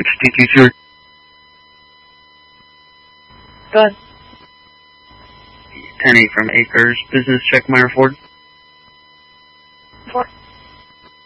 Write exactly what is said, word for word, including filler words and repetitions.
sixty-two, sir. Go ahead. ten eight from Acres, business check Meyer Ford. Four.